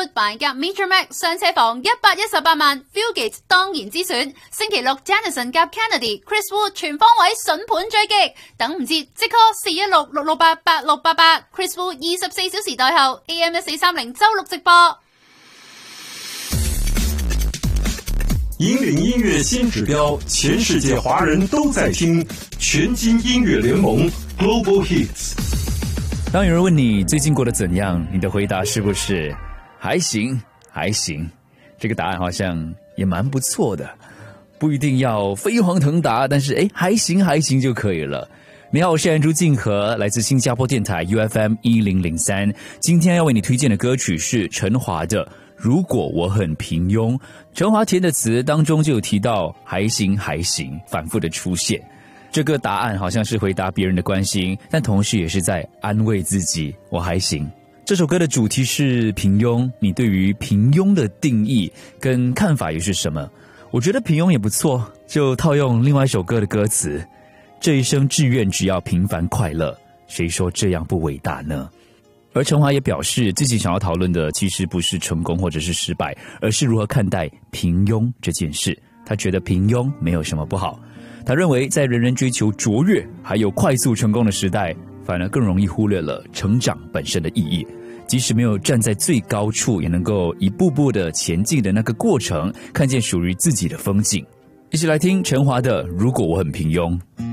Chris Wood 扮夾 Mr. Mac 上車房118萬 ，Fugate 當然之選。星期六 Janison 夾 Kennedy，Chris Wood 全方位筍盤追擊，等唔切即 call 416-668-8688。Chris Wood 24小時代後 AM1430周六直播。 引領音樂新指標，全世界華人都在聽，全金音樂聯盟 Global Hits。 當有人問你最近過得怎樣，你的回答是不是還行還行？這個答案好像也蠻不錯的，不一定要飛黃騰達，但是還行還行就可以了。你好，我是安珠靜和，來自新加坡電台 UFM 1003。今天要為你推薦的歌曲是陳華的如果我很平庸。陳華填的詞當中就有提到還行還行反覆的出現，這個答案好像是回答別人的關心，但同時也是在安慰自己，我還行。這首歌的主題是平庸，你對於平庸的定義跟看法又是什麼？我覺得平庸也不錯，就套用另外一首歌的歌詞，這一生志願只要平凡快樂，誰說這樣不偉大呢？而陳華也表示自己想要討論的其實不是成功或者是失敗，而是如何看待平庸這件事。他覺得平庸沒有什麼不好，他認為在人人追求卓越還有快速成功的時代，反而更容易忽略了成長本身的意義。即使沒有站在最高處，也能夠一步步的前進的那個過程，看見屬於自己的風景。一起來聽陳華的如果我很平庸。